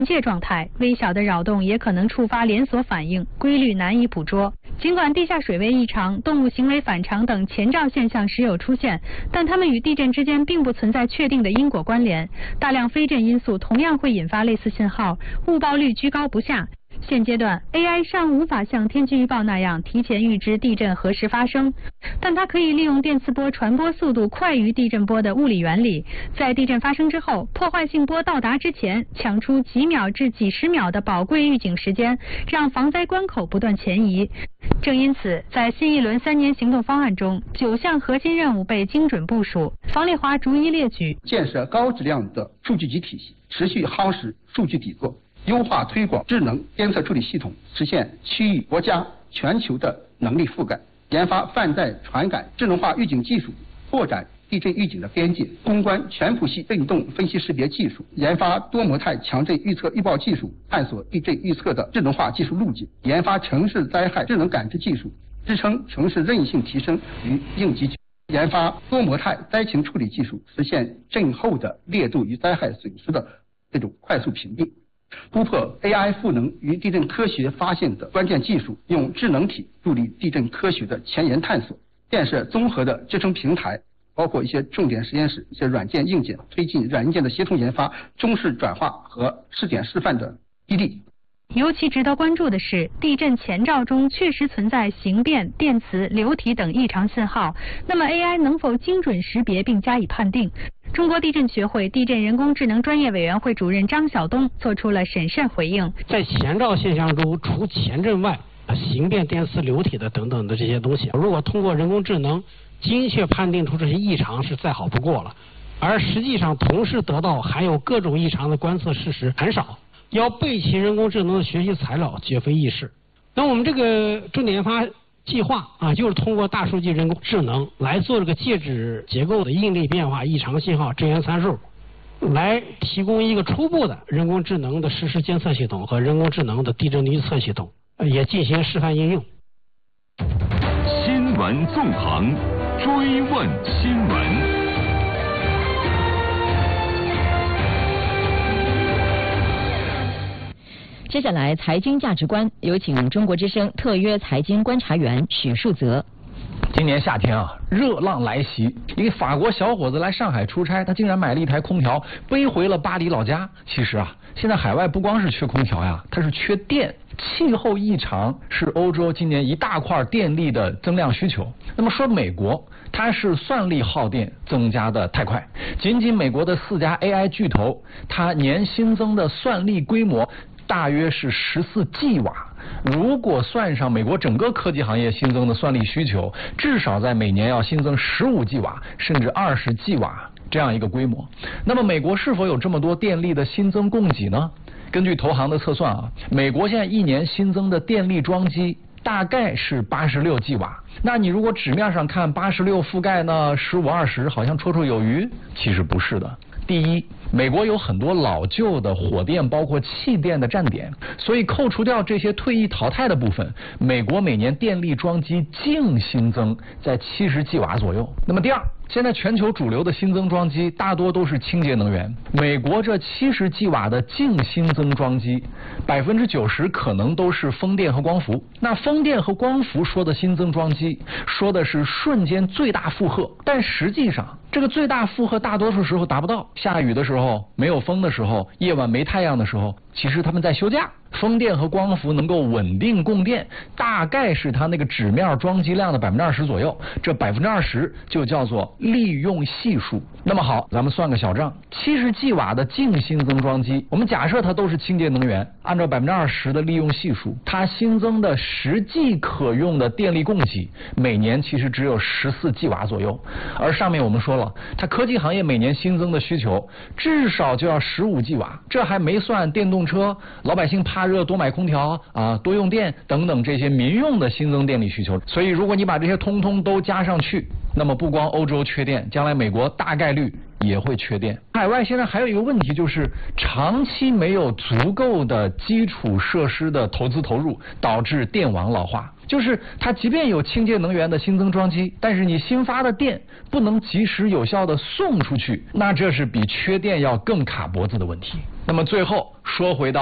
界状态，微小的扰动也可能触发连锁反应，规律难以捕捉。尽管地下水位异常、动物行为反常等前兆现象时有出现，但它们与地震之间并不存在确定的因果关联。大量非震因素同样会引发类似信号，误报率居高不下。现阶段 AI 尚无法像天气预报那样提前预知地震何时发生，但它可以利用电磁波传播速度快于地震波的物理原理，在地震发生之后，破坏性波到达之前，抢出几秒至几十秒的宝贵预警时间，让防灾关口不断前移。正因此，在新一轮3年行动方案中，9项核心任务被精准部署。房丽华逐一列举： 建设高质量的数据集体系，持续夯实数据底座，优化推广智能监测处理系统，实现区域、国家、全球的能力覆盖；研发泛在传感智能化预警技术，拓展地震预警的边界；攻关全谱系震动分析识别技术；研发多模态强震预测预报技术，探索地震预测的智能化技术路径；研发城市灾害智能感知技术，支撑城市韧性提升与应急；研发多模态灾情处理技术，实现震后的烈度与灾害损失的这种快速评定；突破 AI 赋能与地震科学发现的关键技术，用智能体助力地震科学的前沿探索；建设综合的支撑平台，包括一些重点实验室、一些软件硬件，推进软硬件的协同研发、中试转化和试点示范的基地。 尤其值得关注的是，地震前兆中确实存在形变、电磁、流体等异常信号，那么 AI 能否精准识别并加以判定？中国地震学会地震人工智能专业委员会主任张晓东做出了审慎回应。 在前兆现象中，除前震外，形变、电磁、流体的等等的这些东西，如果通过人工智能精确判定出这些异常是再好不过了，而实际上同时得到含有各种异常的观测事实很少，要备齐人工智能的学习材料绝非易事。那我们这个重点研发计划就是通过大数据人工智能来做这个介质结构的应力变化、异常信号、震源参数，来提供一个初步的人工智能的实时监测系统和人工智能的地震预测系统，也进行示范应用。 新闻纵横，追问新闻。 接下来，财经价值观，有请中国之声特约财经观察员许树泽。 今年夏天热浪来袭，一个法国小伙子来上海出差，他竟然买了一台空调背回了巴黎老家。其实现在海外不光是缺空调呀，它是缺电。气候异常是欧洲今年一大块电力的增量需求。那么说美国，它是算力耗电增加的太快，仅仅美国的4家 AI 巨头，它年新增的算力规模大约是14 G 瓦。如果算上美国整个科技行业新增的算力需求，至少在每年要新增15 G 瓦，甚至20 G 瓦这样一个规模。那么美国是否有这么多电力的新增供给呢？根据投行的测算美国现在一年新增的电力装机大概是86 G 瓦。那你如果纸面上看86覆盖呢15、20，好像绰绰有余，其实不是的。第一，美国有很多老旧的火电包括气电的站点，所以扣除掉这些退役淘汰的部分，美国每年电力装机净新增在70 G 瓦左右。那么第二，现在全球主流的新增装机大多都是清洁能源，美国这70 G 瓦的净新增装机90%可能都是风电和光伏。那风电和光伏说的新增装机，说的是瞬间最大负荷，但实际上这个最大负荷大多数时候达不到。下雨的时候，没有风的时候，夜晚没太阳的时候，其实他们在休假。风电和光伏能够稳定供电，大概是它那个纸面装机量的20%左右，这20%就叫做利用系数。那么好，咱们算个小账，70 G 瓦的净新增装机，我们假设它都是清洁能源，按照20%的利用系数，它新增的实际可用的电力供给每年其实只有14 G 瓦左右。而上面我们说了，它科技行业每年新增的需求至少就要15 G 瓦，这还没算电动车、老百姓怕热多买空调多用电等等这些民用的新增电力需求。所以如果你把这些通通都加上去， 那么不光欧洲缺电，将来美国大概率也会缺电。海外现在还有一个问题，就是长期没有足够的基础设施的投资投入，导致电网老化。就是它即便有清洁能源的新增装机，但是你新发的电不能及时有效的送出去，那这是比缺电要更卡脖子的问题。那么最后说回到